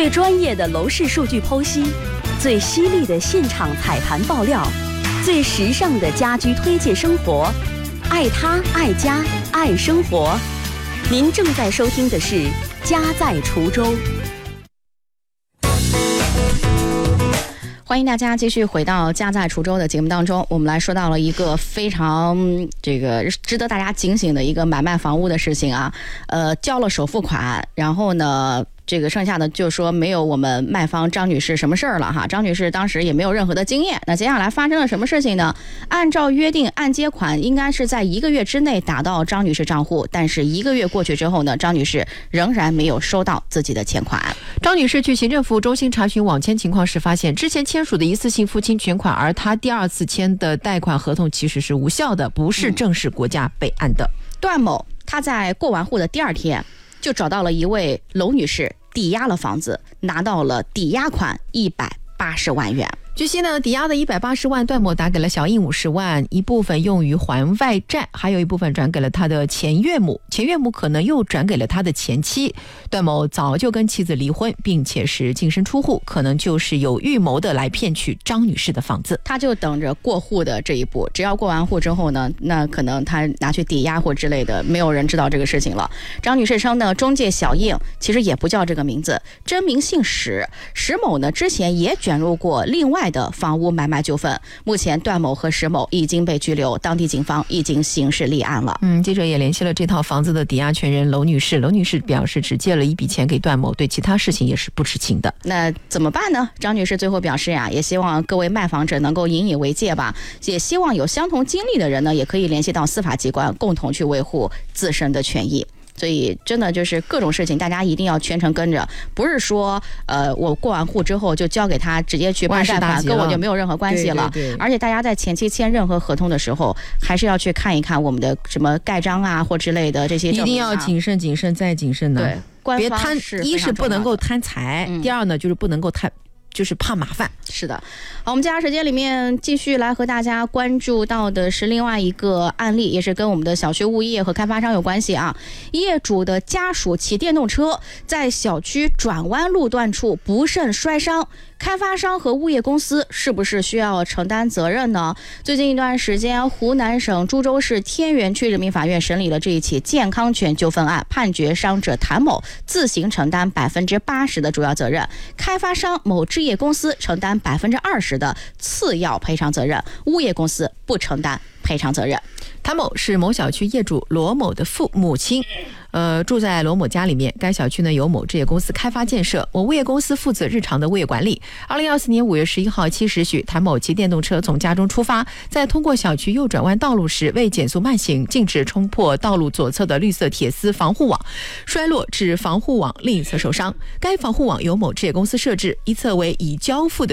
最专业的楼市数据剖析，最犀利的现场踩盘爆料，最时尚的家居推荐生活，爱他爱家爱生活。您正在收听的是《家在滁州》。欢迎大家继续回到《家在滁州》的节目当中，我们来说到了一个非常值得大家警醒的一个买卖房屋的事情啊。交了首付款，然后呢，剩下的就说没有我们卖方张女士什么事儿了哈。张女士当时也没有任何的经验。那接下来发生了什么事情呢？按照约定，按揭款应该是在1个月之内打到张女士账户，但是1个月过去之后呢，张女士仍然没有收到自己的钱款。 张女士去行政服务中心查询网签情况时发现，之前签署的一次性付清全款，而她第二次签的贷款合同其实是无效的，不是正式国家备案的。 段某他在过完户的第2天就找到了一位娄女士，抵押了房子，拿到了抵押款180万元。 据悉呢，抵押的180万，段某打给了小印50万，一部分用于还外债，还有一部分转给了他的前岳母，前岳母可能又转给了他的前妻。段某早就跟妻子离婚，并且是净身出户，可能就是有预谋的来骗取张女士的房子。 他就等着过户的这一步，只要过完户之后呢，那可能他拿去抵押或之类的，没有人知道这个事情了。张女士称呢，中介小印其实也不叫这个名字，真名姓史，史某呢之前也卷入过另外的房屋买卖纠纷，目前段某和石某已经被拘留，当地警方已经刑事立案了。 记者也联系了这套房子的抵押权人娄女士，娄女士表示只借了一笔钱给段某，对其他事情也是不知情的。 那怎么办呢？张女士最后表示也希望各位卖房者能够引以为戒吧，也希望有相同经历的人呢，也可以联系到司法机关，共同去维护自身的权益。所以真的就是各种事情大家一定要全程跟着，不是说我过完户之后就交给他直接去办贷款，跟我就没有任何关系了。对，而且大家在前期签任何合同的时候，还是要去看一看我们的什么盖章啊或之类的这些证明， 一定要谨慎谨慎再谨慎的。 对， 别贪，一是不能够贪财，第二呢就是不能够就是怕麻烦。 是的。好，我们接下来时间里面继续来和大家关注到的是另外一个案例，也是跟我们的小区物业和开发商有关系啊。业主的家属骑电动车在小区转弯路段处不慎摔伤，开发商和物业公司是不是需要承担责任呢？最近一段时间，湖南省株洲市天元区人民法院审理了这一起健康权纠纷案，判决伤者谭某自行承担80%的主要责任，开发商某置业公司承担20%的次要赔偿责任，物业公司不承担赔偿责任。 谭某是某小区业主罗某的母亲，住在罗某家里面。该小区呢由某置业公司开发建设，某物业公司负责日常的物业管理。2024年5月11号7时许，谭某骑电动车从家中出发，在通过小区右转弯道路时，为减速慢行，径直冲破道路左侧的绿色铁丝防护网，摔落至防护网另一侧受伤。该防护网由某置业公司设置，一侧为已交付的